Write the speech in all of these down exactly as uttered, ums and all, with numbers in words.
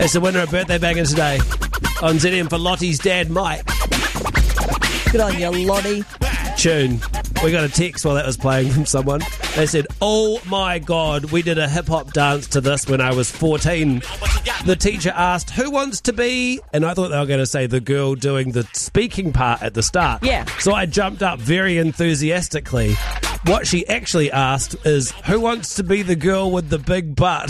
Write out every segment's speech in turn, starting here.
That's the winner of Birthday Banger today on Z M for Lottie's dad, Mike. Good on you, Lottie. Tune. We got a text while that was playing from someone. They said, oh my God, we did a hip-hop dance to this when I was fourteen. The teacher asked, who wants to be... And I thought they were going to say the girl doing the speaking part at the start. Yeah. So I jumped up very enthusiastically. What she actually asked is, who wants to be the girl with the big butt?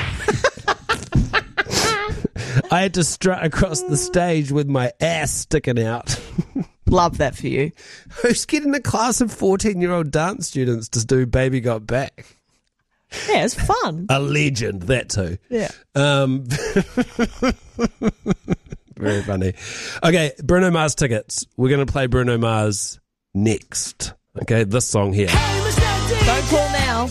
I had to strut across the stage with my ass sticking out. Love that for you. Who's getting a class of fourteen-year-old dance students to do Baby Got Back? Yeah, it's fun. A legend, that too. Yeah. Um, very funny. Okay, Bruno Mars tickets. We're going to play Bruno Mars next. Okay, this song here. Don't call now.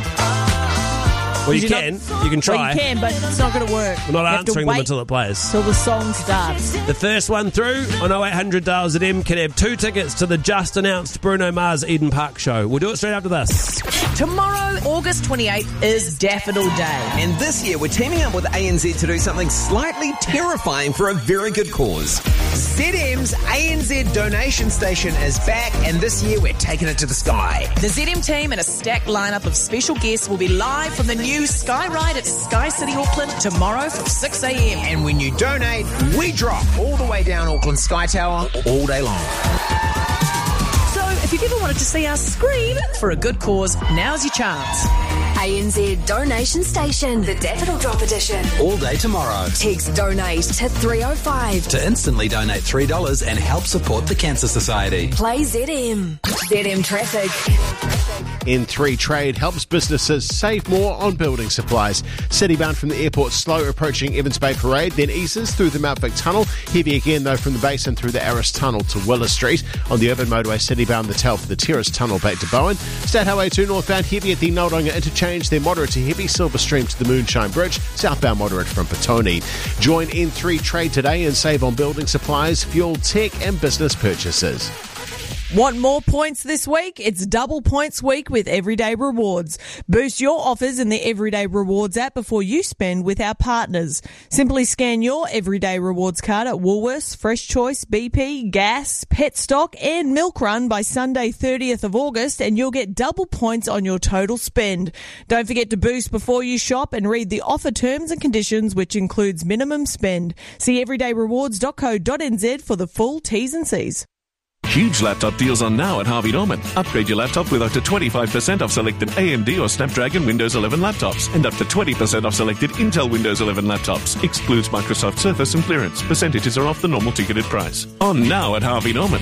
Well, you can. Not, you can try. Well, you can, but it's not going to work. We're not you answering them until it plays. Till the song starts. The first one through on oh eight hundred dials at M can have two tickets to the just announced Bruno Mars Eden Park show. We'll do it straight after this. Tomorrow, August twenty-eighth, is Daffodil Day. And this year, we're teaming up with A N Z to do something slightly terrifying for a very good cause. Z M's A N Z donation station is back, and this year we're taking it to the sky. The Z M team and a stacked lineup of special guests will be live from the new Sky Ride at Sky City Auckland tomorrow from six a.m. And when you donate, we drop all the way down Auckland Sky Tower all day long. So if you've ever wanted to see us scream for a good cause, now's your chance. A N Z Donation Station, the Daffodil Drop Edition. All day tomorrow. Text DONATE to three oh five. To instantly donate three dollars and help support the Cancer Society. Play Z M. Z M Traffic. N three Trade helps businesses save more on building supplies. Citybound from the airport, slow approaching Evans Bay Parade, then eases through the Mount Vic Tunnel. Heavy again, though, from the Basin through the Aris Tunnel to Willa Street. On the urban motorway, citybound the Telford, the Terrace Tunnel back to Bowen. State Highway two northbound, heavy at the Noldonga interchange, then moderate to heavy Silver Stream to the Moonshine Bridge. Southbound moderate from Petone. Join N three Trade today and save on building supplies, fuel, tech and business purchases. Want more points this week? It's double points week with Everyday Rewards. Boost your offers in the Everyday Rewards app before you spend with our partners. Simply scan your Everyday Rewards card at Woolworths, Fresh Choice, B P, Gas, Petstock and Milk Run by Sunday thirtieth of August and you'll get double points on your total spend. Don't forget to boost before you shop and read the offer terms and conditions, which includes minimum spend. See everyday rewards dot co dot n z for the full T's and C's. Huge laptop deals on now at Harvey Norman. Upgrade your laptop with up to twenty-five percent off selected A M D or Snapdragon Windows eleven laptops and up to twenty percent off selected Intel Windows eleven laptops. Excludes Microsoft Surface and clearance. Percentages are off the normal ticketed price. On now at Harvey Norman.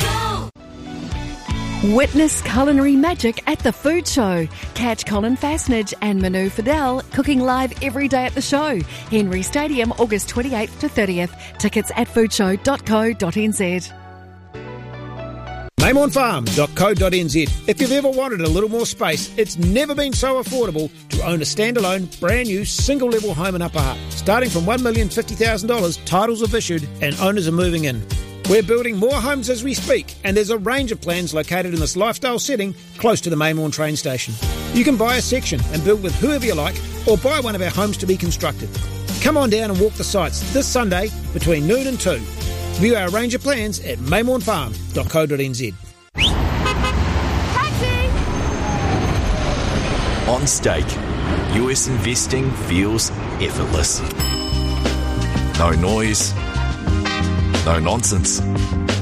Witness culinary magic at the food show. Catch Colin Fastnage and Manu Fidel cooking live every day at the show. Henry Stadium, August twenty-eighth to thirtieth. Tickets at foodshow dot co dot n z. Maymorn Farm dot co dot n z. If you've ever wanted a little more space, it's never been so affordable to own a standalone, brand new, single level home in Upper Hutt. Starting from one million fifty thousand dollars, titles have issued and owners are moving in. We're building more homes as we speak, and there's a range of plans located in this lifestyle setting close to the Maymorn train station. You can buy a section and build with whoever you like, or buy one of our homes to be constructed. Come on down and walk the sites this Sunday between noon and two. View our range of plans at Maymorn Farm dot co dot n z. On Stake, U S investing feels effortless. No noise, no nonsense.